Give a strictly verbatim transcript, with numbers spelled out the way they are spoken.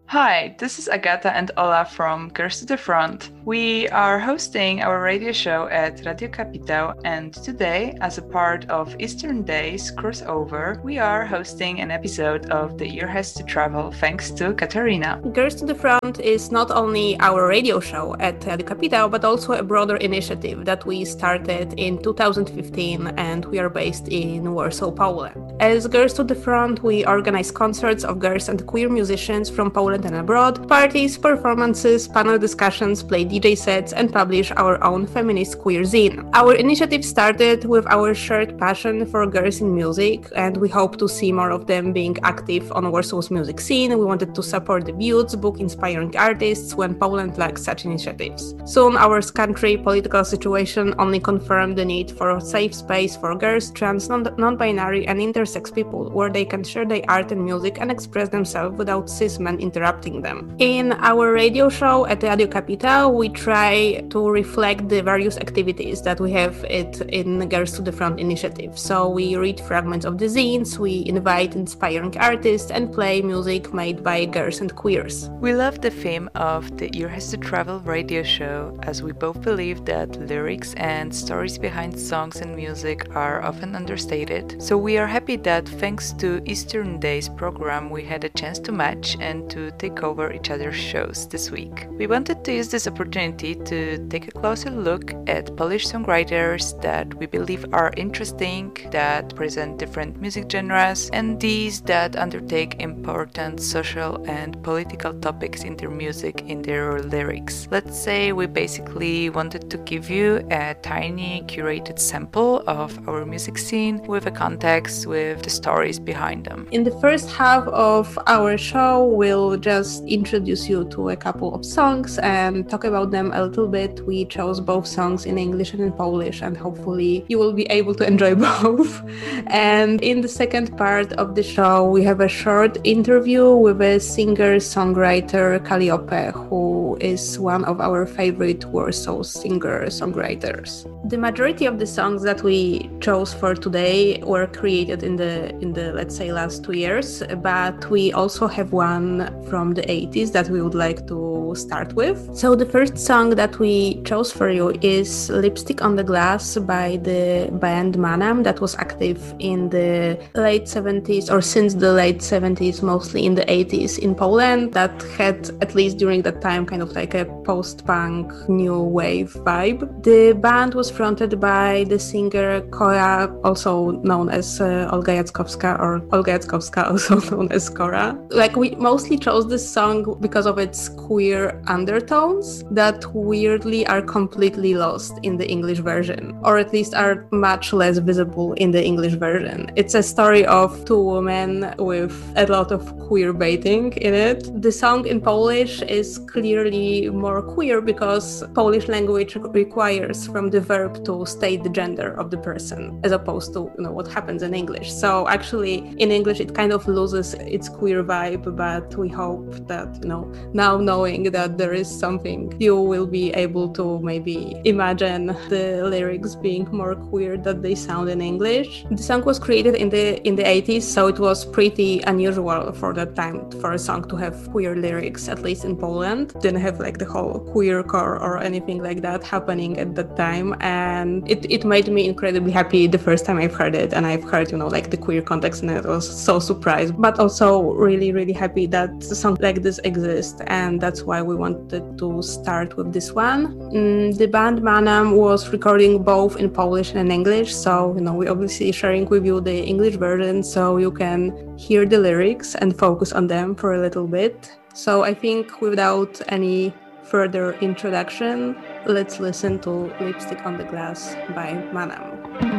Hi, this is Agata and Ola from Girls to the Front. We are hosting our radio show at Radio Capitao, and today, as a part of Eastern Days crossover, we are hosting an episode of The Year Has to Travel thanks to Katarina. Girls to the Front is not only our radio show at Radio Capitao, but also a broader initiative that we started in two thousand fifteen, and we are based in Warsaw, Poland. As Girls to the Front, we organize concerts of girls and queer musicians from Poland and abroad, parties, performances, panel discussions, play D J sets, and publish our own feminist queer zine. Our initiative started with our shared passion for girls in music, and we hope to see more of them being active on Warsaw's music scene. We wanted to support debuts, book inspiring artists when Poland lacks such initiatives. Soon, our country political situation only confirmed the need for a safe space for girls, trans, non- non-binary, and intersex people, where they can share their art and music and express themselves without cis men interrupting them. In our radio show at Radio Capitao, we try to reflect the various activities that we have it in Girls to the Front initiative. So we read fragments of the zines, we invite inspiring artists, and play music made by girls and queers. We love the theme of the Year Has to Travel radio show, as we both believe that lyrics and stories behind songs and music are often understated. So we are happy that thanks to Eastern Days program, we had a chance to match and to take over each other's shows this week. We wanted to use this opportunity to take a closer look at Polish songwriters that we believe are interesting, that present different music genres, and these that undertake important social and political topics in their music, in their lyrics. Let's say we basically wanted to give you a tiny curated sample of our music scene with a context, with the stories behind them. In the first half of our show, we'll just introduce you to a couple of songs and talk about them a little bit. We chose both songs in English and in Polish, and hopefully you will be able to enjoy both. And in the second part of the show, we have a short interview with a singer-songwriter Calliope, who is one of our favorite Warsaw singer-songwriters. The majority of the songs that we chose for today were created in the in the let's say last two years, but we also have one from the eighties that we would like to start with. So the first song that we chose for you is Lipstick on the Glass by the band Manam, that was active in the late seventies, or since the late seventies, mostly in the eighties in Poland, that had, at least during that time, kind of like a post-punk new wave vibe. The band was fronted by the singer Kora, also known as uh, Olga Jackowska, or Olga Jackowska, also known as Kora. Like, we mostly chose this song because of its queer undertones that weirdly are completely lost in the English version, or at least are much less visible in the English version. It's a story of two women with a lot of queer baiting in it. The song in Polish is clearly more queer because Polish language requires from the verb to state the gender of the person, as opposed to, you know, what happens in English. So actually in English it kind of loses its queer vibe, but we hope that, you know, now knowing that there is something, you will be able to maybe imagine the lyrics being more queer than they sound in English. The song was created in the in the eighties, so it was pretty unusual for that time for a song to have queer lyrics, at least in Poland. Didn't have like the whole queer core or anything like that happening at that time, and it, it made me incredibly happy the first time I've heard it, and I've heard, you know, like the queer context, and I was so surprised, but also really really happy that a song like this exists, and that's why we wanted to start with this one. Mm, the band Manam was recording both in Polish and in English, so, you know, we're obviously sharing with you the English version so you can hear the lyrics and focus on them for a little bit. So I think without any further introduction, let's listen to Lipstick on the Glass by Manam.